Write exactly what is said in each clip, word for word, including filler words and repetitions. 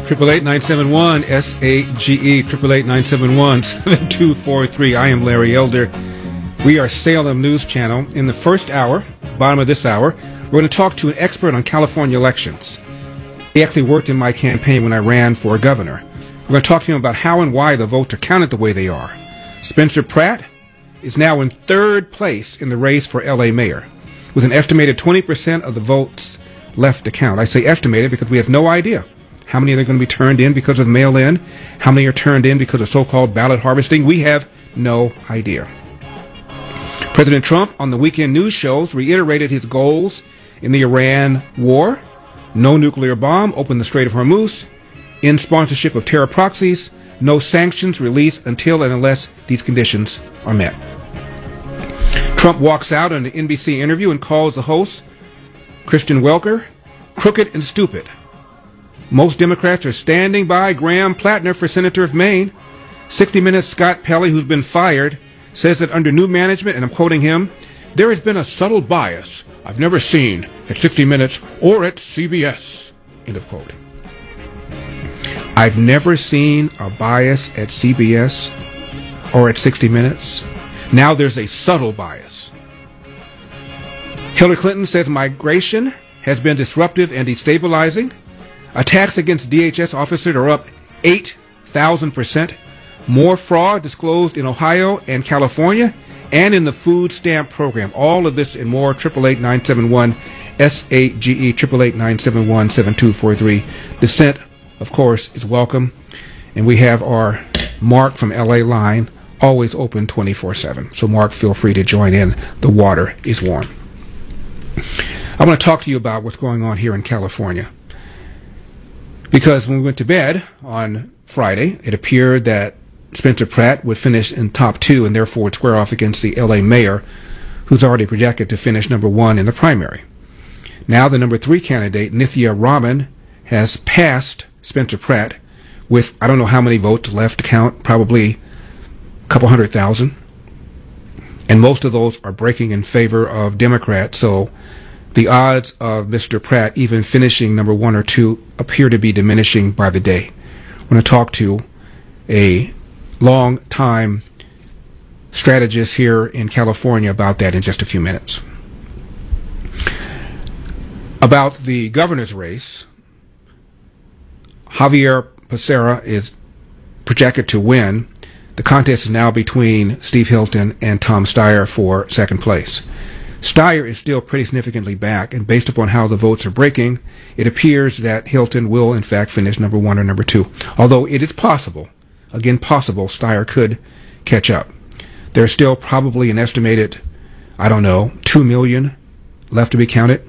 Triple eight nine seven one S A G E. Triple eight nine seven one seven two four three. I am Larry Elder. We are Salem News Channel. In the first hour, bottom of this hour, we're going to talk to an expert on California elections. He actually worked in my campaign when I ran for governor. We're going to talk to him about how and why the votes are counted the way they are. Spencer Pratt is now in third place in the race for L A mayor, with an estimated twenty percent of the votes left to count. I say estimated because we have no idea how many are going to be turned in because of mail-in, how many are turned in because of so-called ballot harvesting. We have no idea. President Trump on the weekend news shows reiterated his goals in the Iran war: no nuclear bomb, open the Strait of Hormuz, end sponsorship of terror proxies, no sanctions released until and unless these conditions are met. Trump walks out in an N B C interview and calls the host, Christian Welker, crooked and stupid. Most Democrats are standing by Graham Plattner for senator of Maine. sixty minutes Scott Pelley, who's been fired, says that under new management, and I'm quoting him, there has been a subtle bias I've never seen at sixty minutes or at C B S. End of quote. I've never seen a bias at C B S or at sixty minutes. Now there's a subtle bias. Hillary Clinton says migration has been disruptive and destabilizing. Attacks against D H S officers are up eight thousand percent. More fraud disclosed in Ohio and California and in the food stamp program. All of this and more. Triple eight nine seven one S A G E. Triple eight nine seven one seven two four three. Dissent, of course, is welcome. And we have our Mark from L A line always open twenty-four seven. So, Mark, feel free to join in. The water is warm. I want to talk to you about what's going on here in California. Because when we went to bed on Friday, it appeared that Spencer Pratt would finish in top two and therefore would square off against the L A mayor, who's already projected to finish number one in the primary. Now the number three candidate, Nithya Raman, has passed Spencer Pratt with I don't know how many votes left to count, probably a couple hundred thousand. And most of those are breaking in favor of Democrats, so the odds of Mister Pratt even finishing number one or two appear to be diminishing by the day. I'm going to talk to a long-time strategist here in California about that in just a few minutes. About the governor's race, Javier Becerra is projected to win. The contest is now between Steve Hilton and Tom Steyer for second place. Steyer is still pretty significantly back, and based upon how the votes are breaking, it appears that Hilton will, in fact, finish number one or number two. Although it is possible, again possible, Steyer could catch up. There's still probably an estimated, I don't know, two million left to be counted.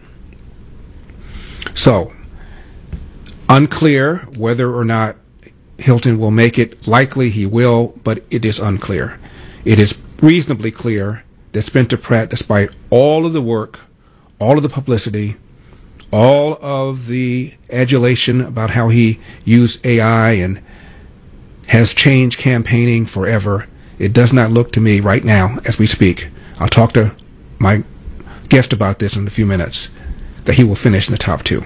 So, unclear whether or not Hilton will make it. Likely he will, but it is unclear. It is reasonably clear that Spencer Pratt, despite all of the work, all of the publicity, all of the adulation about how he used A I and has changed campaigning forever, it does not look to me right now as we speak, I'll talk to my guest about this in a few minutes, that he will finish in the top two.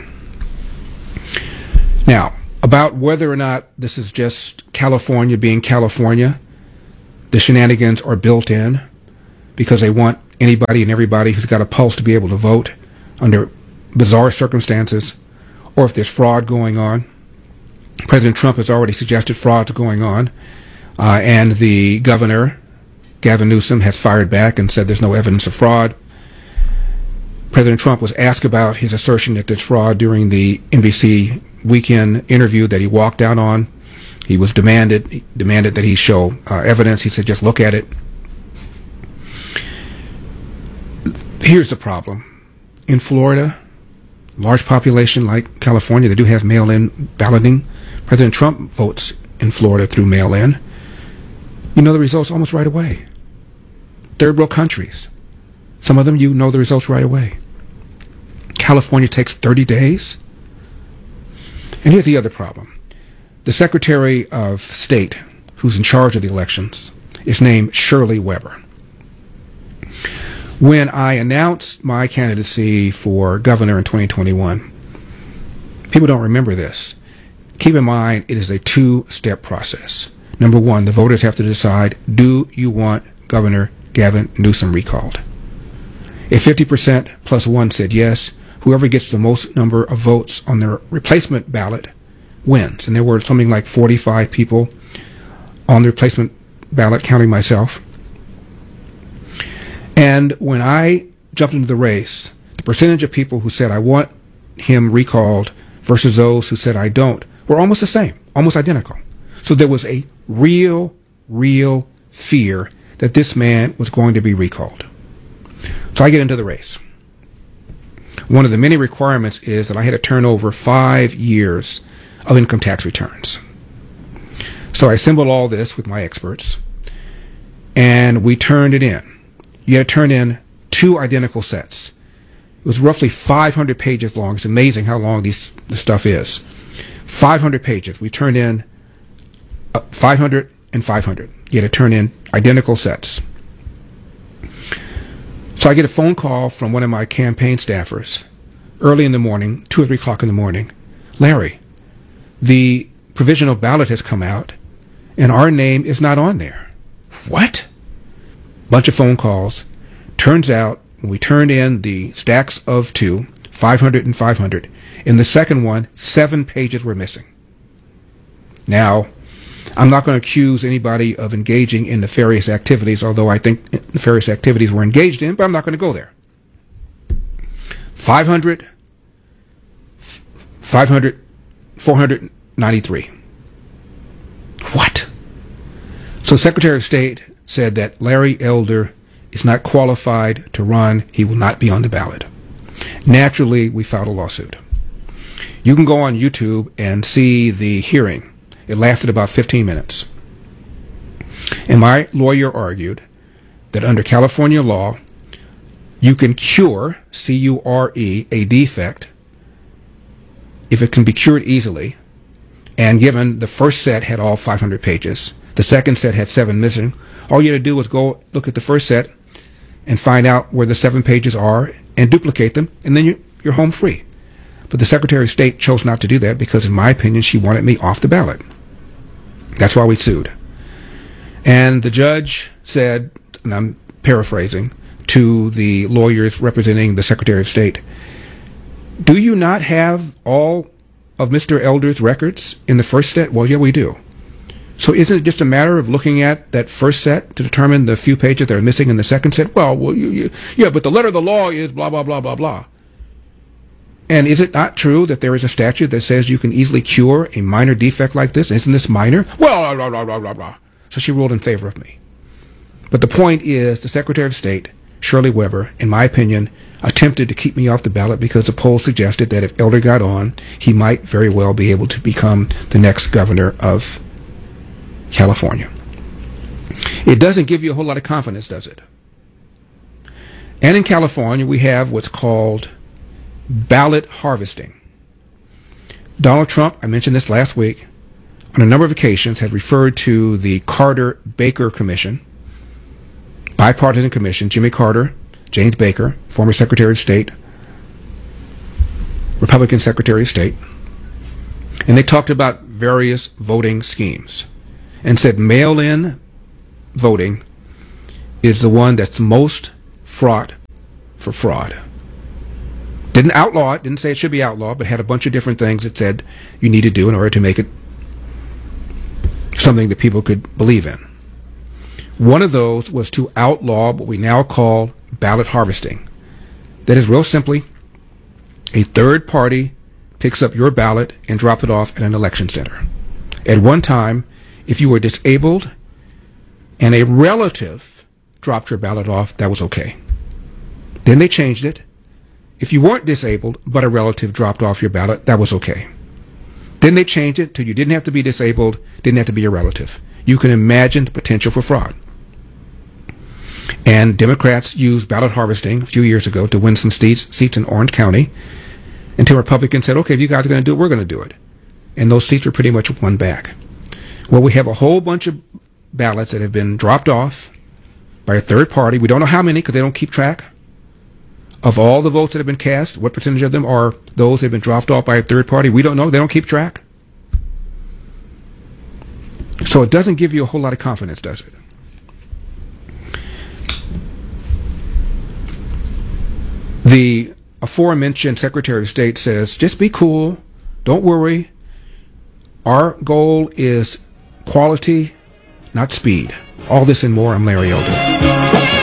Now, about whether or not this is just California being California, the shenanigans are built in because they want anybody and everybody who's got a pulse to be able to vote under bizarre circumstances, or if there's fraud going on. President Trump has already suggested fraud's going on, uh, and the governor, Gavin Newsom, has fired back and said there's no evidence of fraud. President Trump was asked about his assertion that there's fraud during the N B C weekend interview that he walked out on. He was demanded he demanded that he show uh, evidence. He said, just look at it. Here's the problem. In Florida, large population like California, they do have mail-in balloting. President Trump votes in Florida through mail-in. You know the results almost right away. Third world countries, some of them you know the results right away. California takes thirty days. And here's the other problem. The Secretary of State, who's in charge of the elections, is named Shirley Weber. When I announced my candidacy for governor in twenty twenty-one, people don't remember this. keep in mind it is a two-step process. Number one, the voters have to decide, do you want Governor Gavin Newsom recalled? If fifty percent plus one said yes, whoever gets the most number of votes on their replacement ballot wins. And there were something like forty-five people on the replacement ballot, counting myself. And when I jumped into the race, the percentage of people who said I want him recalled versus those who said I don't were almost the same, almost identical. So there was a real, real fear that this man was going to be recalled. So I get into the race. One of the many requirements is that I had to turn over five years of income tax returns. So I assembled all this with my experts, and we turned it in. You had to turn in two identical sets. It was roughly five hundred pages long. It's amazing how long these, this stuff is. five hundred pages. We turned in uh, five hundred and five hundred. You had to turn in identical sets. So I get a phone call from one of my campaign staffers early in the morning, two or three o'clock in the morning. Larry, the provisional ballot has come out, and our name is not on there. What? Bunch of phone calls. Turns out, when we turned in the stacks of two, five hundred and five hundred, in the second one, seven pages were missing. Now, I'm not going to accuse anybody of engaging in nefarious activities, although I think nefarious activities were engaged in, but I'm not going to go there. five hundred, five hundred, four hundred ninety-three. What? So Secretary of State said that Larry Elder is not qualified to run. He will not be on the ballot. Naturally, we filed a lawsuit. You can go on YouTube and see the hearing. It lasted about fifteen minutes. And my lawyer argued that under California law, you can cure, C U R E, a defect if it can be cured easily. And given the first set had all five hundred pages, the second set had seven missing, all you had to do was go look at the first set and find out where the seven pages are and duplicate them, and then you, you're home free. But the Secretary of State chose not to do that because, in my opinion, she wanted me off the ballot. That's why we sued. And the judge said, and I'm paraphrasing, to the lawyers representing the Secretary of State, do you not have all of Mister Elder's records in the first set? Well, yeah, we do. So isn't it just a matter of looking at that first set to determine the few pages that are missing in the second set? Well, well you, you, yeah, but the letter of the law is blah, blah, blah, blah, blah. And is it not true that there is a statute that says you can easily cure a minor defect like this? Isn't this minor? Well, blah, blah, blah, blah, blah. So she ruled in favor of me. But the point is, the Secretary of State, Shirley Weber, in my opinion, attempted to keep me off the ballot because the poll suggested that if Elder got on, he might very well be able to become the next governor of California. It doesn't give you a whole lot of confidence, does it? And in California, we have what's called ballot harvesting. Donald Trump, I mentioned this last week, on a number of occasions had referred to the Carter-Baker Commission, bipartisan commission, Jimmy Carter, James Baker, former Secretary of State, Republican Secretary of State, and they talked about various voting schemes and said mail-in voting is the one that's most fraught for fraud. Didn't outlaw it, didn't say it should be outlawed, but had a bunch of different things that said you need to do in order to make it something that people could believe in. One of those was to outlaw what we now call ballot harvesting. That is real simply, a third party picks up your ballot and drops it off at an election center. At one time, if you were disabled and a relative dropped your ballot off, that was okay. Then they changed it. If you weren't disabled, but a relative dropped off your ballot, that was okay. Then they changed it till you didn't have to be disabled, didn't have to be a relative. You can imagine the potential for fraud. And Democrats used ballot harvesting a few years ago to win some seats, seats in Orange County, until Republicans said, okay, if you guys are going to do it, we're going to do it. And those seats were pretty much won back. Well, we have a whole bunch of ballots that have been dropped off by a third party. We don't know how many because they don't keep track of all the votes that have been cast. What percentage of them are those that have been dropped off by a third party? We don't know. They don't keep track. So it doesn't give you a whole lot of confidence, does it? The aforementioned Secretary of State says, just be cool, don't worry. Our goal is quality, not speed. All this and more. I'm Larry Elder.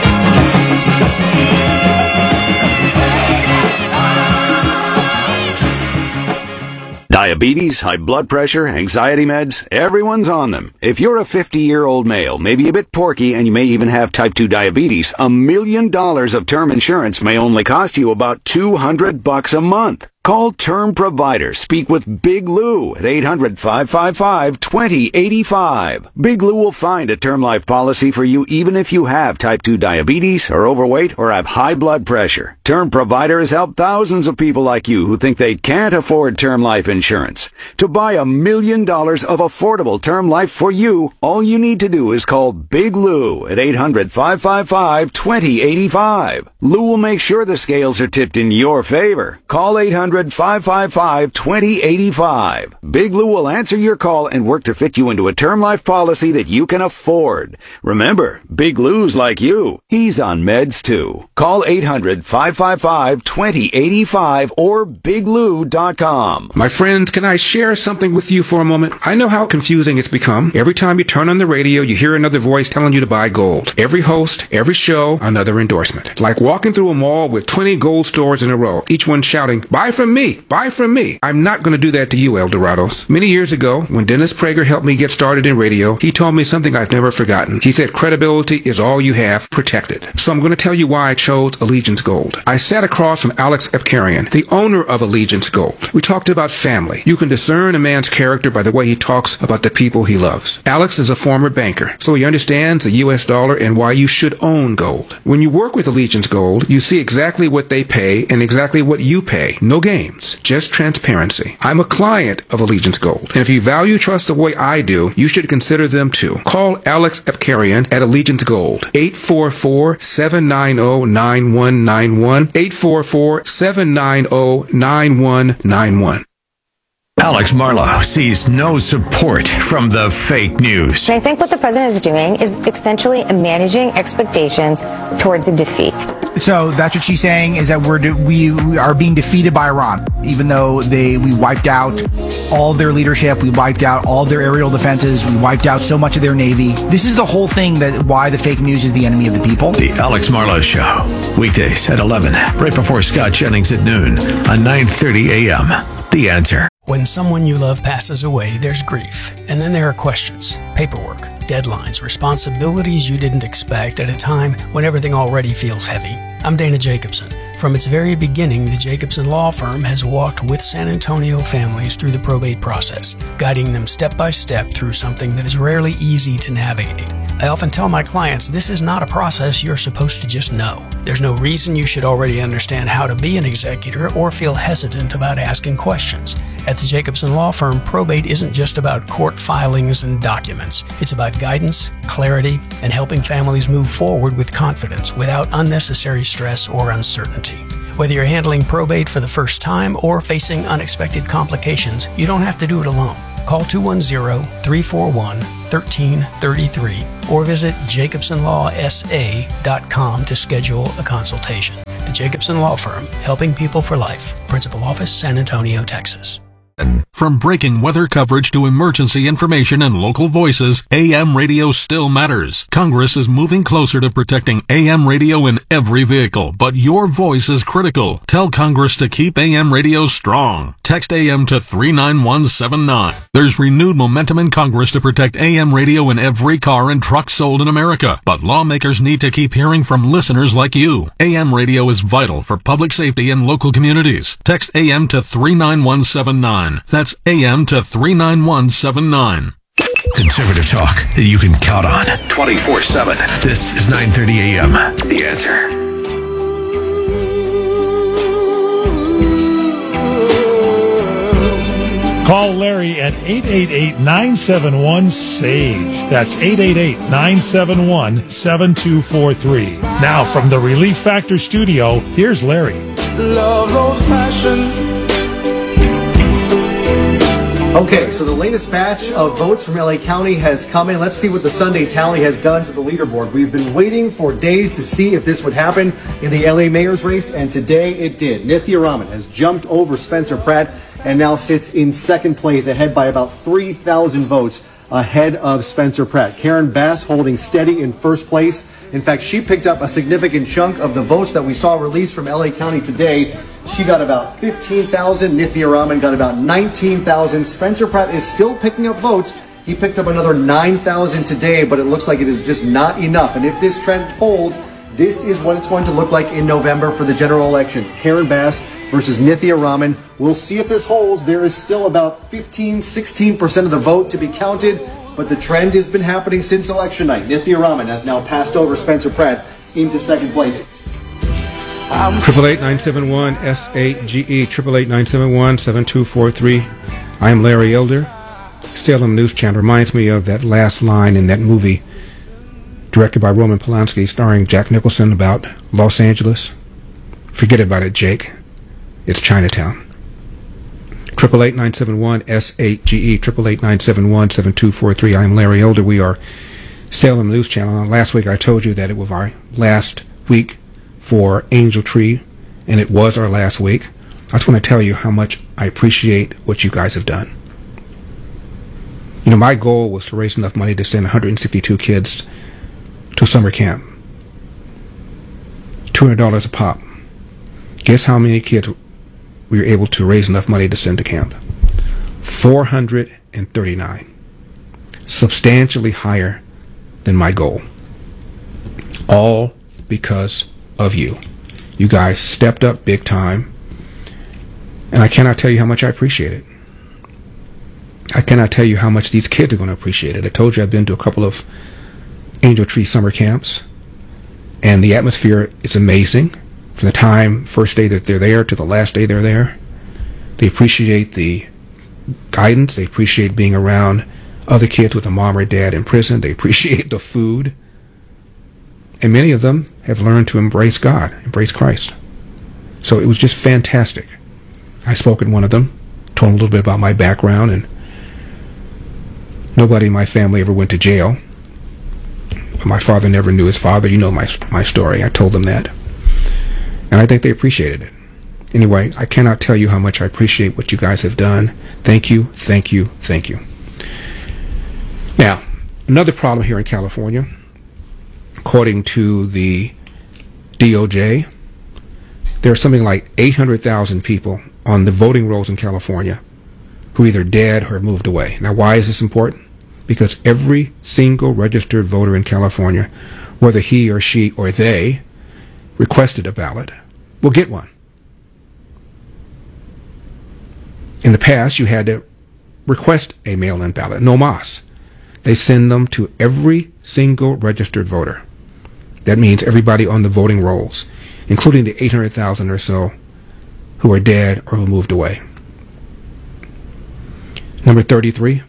Diabetes, high blood pressure, anxiety meds, everyone's on them. If you're a fifty-year-old male, maybe a bit porky, and you may even have type two diabetes, a million dollars of term insurance may only cost you about two hundred bucks a month. Call Term Provider. Speak with Big Lou at eight hundred, five five five, two zero eight five. Big Lou will find a term life policy for you even if you have type two diabetes, are overweight, or have high blood pressure. Term Provider has helped thousands of people like you who think they can't afford term life insurance. To buy a million dollars of affordable term life for you, all you need to do is call Big Lou at eight hundred, five five five, two zero eight five. Lou will make sure the scales are tipped in your favor. Call eight hundred, five five five, two zero eight five. Big Lou will answer your call and work to fit you into a term life policy that you can afford. Remember, Big Lou's like you. He's on meds too. Call eight hundred, five five five, two zero eight five or big lou dot com. My friends, can I share something with you for a moment? I know how confusing it's become. Every time you turn on the radio, you hear another voice telling you to buy gold. Every host, every show, another endorsement. Like walking through a mall with twenty gold stores in a row, each one shouting, buy from me, buy from me. I'm not going to do that to you, Eldorados. Many years ago, when Dennis Prager helped me get started in radio, he told me something I've never forgotten. He said credibility is all you have, protected. So I'm going to tell you why I chose Allegiance Gold. I sat across from Alex Epkarian, the owner of Allegiance Gold. We talked about family. You can discern a man's character by the way he talks about the people he loves. Alex is a former banker, so he understands the U S dollar and why you should own gold. When you work with Allegiance Gold, you see exactly what they pay and exactly what you pay. No games, just transparency. I'm a client of Allegiance Gold, and if you value trust the way I do, you should consider them too. Call Alex Epkarian at Allegiance Gold, eight four four, seven nine zero, nine one nine one, eight four four, seven nine zero, nine one nine one. Alex Marlow sees no support from the fake news. I think what the president is doing is essentially managing expectations towards a defeat. So that's what she's saying, is that we're de- we, we are being defeated by Iran, even though they we wiped out all their leadership, we wiped out all their aerial defenses, we wiped out so much of their navy. This is the whole thing, that why the fake news is the enemy of the people. The Alex Marlow Show, weekdays at eleven, right before Scott Jennings at noon on nine thirty a.m. The Answer. When someone you love passes away, there's grief. And then there are questions, paperwork, deadlines, responsibilities you didn't expect at a time when everything already feels heavy. I'm Dana Jacobson. From its very beginning, the Jacobson Law Firm has walked with San Antonio families through the probate process, guiding them step by step through something that is rarely easy to navigate. I often tell my clients this is not a process you're supposed to just know. There's no reason you should already understand how to be an executor or feel hesitant about asking questions. At the Jacobson Law Firm, probate isn't just about court filings and documents. It's about guidance, clarity, and helping families move forward with confidence without unnecessary stress or uncertainty. Whether you're handling probate for the first time or facing unexpected complications, you don't have to do it alone. Call two one zero, three four one, one three three three or visit jacobson law s a dot com to schedule a consultation. The Jacobson Law Firm, helping people for life. Principal Office, San Antonio, Texas. From breaking weather coverage to emergency information and local voices, A M radio still matters. Congress is moving closer to protecting A M radio in every vehicle, but your voice is critical. Tell Congress to keep A M radio strong. Text A M to three nine one seven nine. There's renewed momentum in Congress to protect A M radio in every car and truck sold in America, but lawmakers need to keep hearing from listeners like you. A M radio is vital for public safety in local communities. Text A M to three nine one seven nine. That's A M to three nine one seven nine. Conservative talk that you can count on twenty-four seven. This is nine thirty a.m. The Answer. Call Larry at eight eight eight, nine seven one, S A G E. That's eight eight eight, nine seven one, seven two four three. Now from the Relief Factor studio, here's Larry. Love old fashioned. Okay, so the latest batch of votes from L A County has come in. Let's see what the Sunday tally has done to the leaderboard. We've been waiting for days to see if this would happen in the L A mayor's race, and today it did. Nithya Raman has jumped over Spencer Pratt and now sits in second place, ahead by about three thousand votes ahead of Spencer Pratt. Karen Bass holding steady in first place. In fact, she picked up a significant chunk of the votes that we saw released from L A County today. She got about fifteen thousand. Nithya Raman got about nineteen thousand. Spencer Pratt is still picking up votes. He picked up another nine thousand today, but it looks like it is just not enough. And if this trend holds, this is what it's going to look like in November for the general election. Karen Bass versus Nithya Raman. We'll see if this holds. There is still about fifteen, sixteen percent of the vote to be counted, but the trend has been happening since election night. Nithya Raman has now passed over Spencer Pratt into second place. Triple eight nine seven one S A G E, triple eight nine seven one seven two four three. I am Larry Elder. Salem News Channel reminds me of that last line in that movie directed by Roman Polanski, starring Jack Nicholson, about Los Angeles. Forget about it, Jake. It's Chinatown. Triple eight nine seven one S A G E, triple eight nine seven one seven two four three. I am Larry Elder. We are Salem News Channel. Last week I told you that it was our last week for Angel Tree, and it was our last week. I just want to tell you how much I appreciate what you guys have done. You know, my goal was to raise enough money to send one hundred sixty-two kids to summer camp. two hundred dollars a pop. Guess how many kids we were able to raise enough money to send to camp? four hundred thirty-nine. Substantially higher than my goal. All because of you. You guys stepped up big time, and I cannot tell you how much I appreciate it. I cannot tell you how much these kids are going to appreciate it. I told you I've been to a couple of Angel Tree summer camps, and the atmosphere is amazing. From the time, first day that they're there to the last day they're there. They appreciate the guidance. They appreciate being around other kids with a mom or dad in prison. They appreciate the food. And many of them have learned to embrace God, embrace Christ. So it was just fantastic. I spoke at one of them, told them a little bit about my background, and nobody in my family ever went to jail. My father never knew his father. You know my my story. I told them that. And I think they appreciated it. Anyway, I cannot tell you how much I appreciate what you guys have done. Thank you, thank you, thank you. Now, another problem here in California, according to the D O J, there are something like eight hundred thousand people on the voting rolls in California who are either dead or moved away. Now, why is this important? Because every single registered voter in California, whether he or she or they requested a ballot, will get one. In the past, you had to request a mail-in ballot, no mas. They send them to every single registered voter. That means everybody on the voting rolls, including the eight hundred thousand or so who are dead or who moved away. Number thirty-three.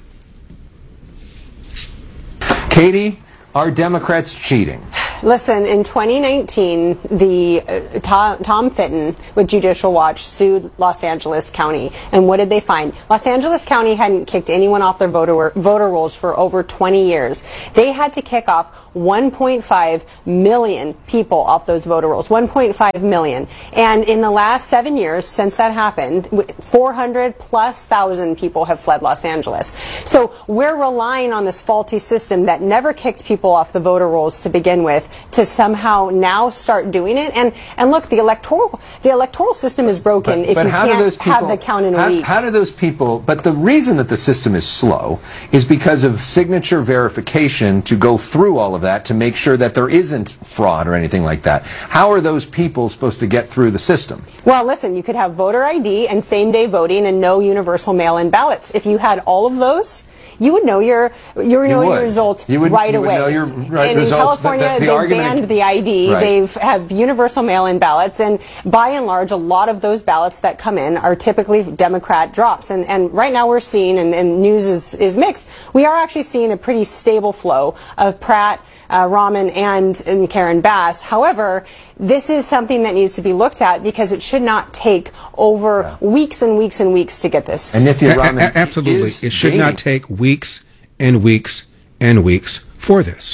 Katie, are Democrats cheating? Listen, in twenty nineteen, the uh, Tom, Tom Fitton with Judicial Watch sued Los Angeles County. And what did they find? Los Angeles County hadn't kicked anyone off their voter, voter rolls for over twenty years. They had to kick off one point five million people off those voter rolls. one point five million. And in the last seven years since that happened, four hundred plus thousand people have fled Los Angeles. So we're relying on this faulty system that never kicked people off the voter rolls to begin with to somehow now start doing it. And and look, the electoral the electoral system is broken but, if but you how can't do those people, have the count in a how, week. How do those people, but the reason that the system is slow is because of signature verification to go through all of that to make sure that there isn't fraud or anything like that. How are those people supposed to get through the system? Well, listen, you could have voter I D and same-day voting and no universal mail-in ballots. If you had all of those, you would know your you would know your results you would, right you would away. Know your right and results, in California, the, the, the they've argument, banned the I D. Right. They've have universal mail-in ballots, and by and large, a lot of those ballots that come in are typically Democrat drops. And and right now we're seeing, and, and news is is mixed. We are actually seeing a pretty stable flow of Pratt, uh, Rahman and, and Karen Bass. However, this is something that needs to be looked at because it should not take over yeah. weeks and weeks and weeks to get this. And Nithya Rahman, a- a- absolutely, it should not take weeks and weeks and weeks for this.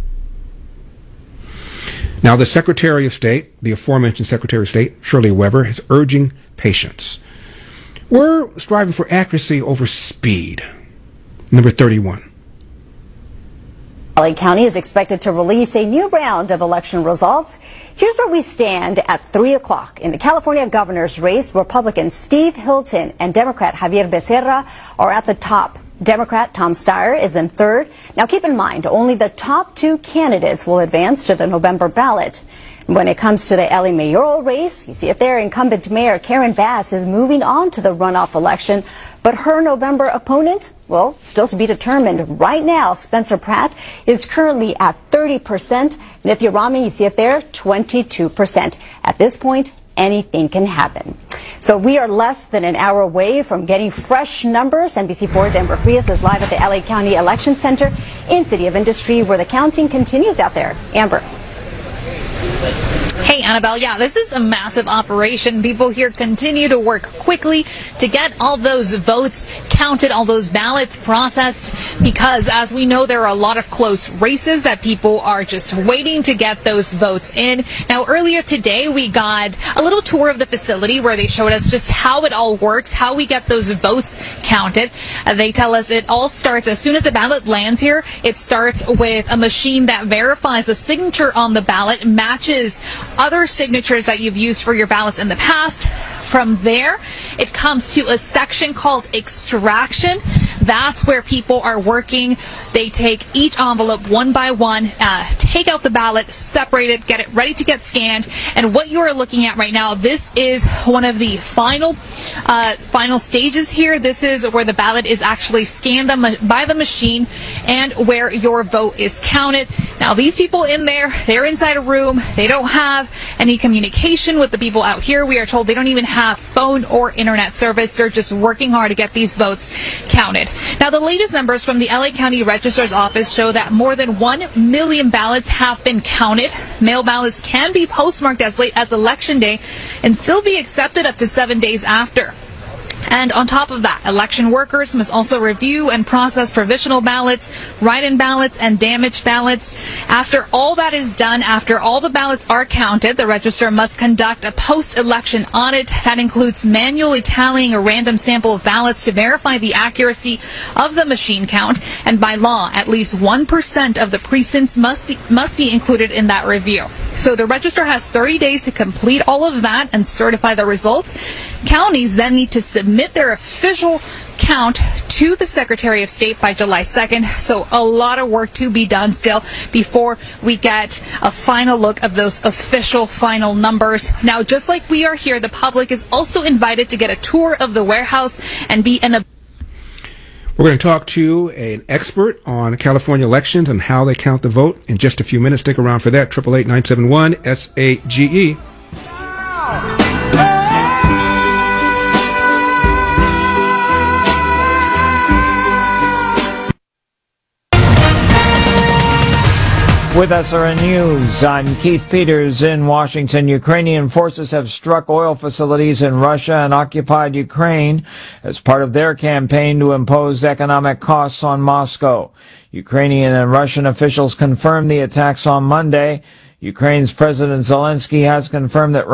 Now, the Secretary of State, the aforementioned Secretary of State, Shirley Weber, is urging patience. We're striving for accuracy over speed. Number thirty-one. L A County is expected to release a new round of election results. Here's where we stand at three o'clock. In the California governor's race, Republican Steve Hilton and Democrat Javier Becerra are at the top. Democrat Tom Steyer is in third. Now keep in mind, only the top two candidates will advance to the November ballot. When it comes to the L A mayoral race, you see it there, incumbent Mayor Karen Bass is moving on to the runoff election, but her November opponent, well, still to be determined. Right now, Spencer Pratt is currently at thirty percent. Nithya Rahman, you see it there, twenty-two percent. At this point, anything can happen. So we are less than an hour away from getting fresh numbers. N B C four's Amber Frias is live at the L A County Election Center in City of Industry, where the counting continues out there. Amber. Hey, Annabelle, yeah, this is a massive operation. People here continue to work quickly to get all those votes counted, all those ballots processed, because as we know, there are a lot of close races that people are just waiting to get those votes in. Now, earlier today, we got a little tour of the facility where they showed us just how it all works, how we get those votes counted. Uh, they tell us it all starts as soon as the ballot lands here. It starts with a machine that verifies the signature on the ballot matches other signatures that you've used for your ballots in the past. From there, it comes to a section called extraction. That's where people are working. They take each envelope one by one, uh, take out the ballot, separate it, get it ready to get scanned. And what you are looking at right now, this is one of the final uh, final stages here. This is where the ballot is actually scanned by the machine and where your vote is counted. Now, these people in there, they're inside a room. They don't have any communication with the people out here. We are told they don't even have phone or internet service. They're just working hard to get these votes counted. Now, the latest numbers from the L A County Registrar's Office show that more than one million ballots have been counted. Mail ballots can be postmarked as late as Election Day and still be accepted up to seven days after. And on top of that, election workers must also review and process provisional ballots, write-in ballots, and damaged ballots. After all that is done, after all the ballots are counted, the registrar must conduct a post-election audit that includes manually tallying a random sample of ballots to verify the accuracy of the machine count. And by law, at least one percent of the precincts must be, must be included in that review. So the registrar has thirty days to complete all of that and certify the results. Counties then need to submit their official count to the Secretary of State by July second. So a lot of work to be done still before we get a final look of those official final numbers. Now, just like we are here, the public is also invited to get a tour of the warehouse and be in a We're going to talk to an expert on California elections and how they count the vote in just a few minutes. Stick around for that. eight eight eight, nine seven one, S A G E. With S R N News, I'm Keith Peters in Washington. Ukrainian forces have struck oil facilities in Russia and occupied Ukraine as part of their campaign to impose economic costs on Moscow. Ukrainian and Russian officials confirmed the attacks on Monday. Ukraine's President Zelensky has confirmed that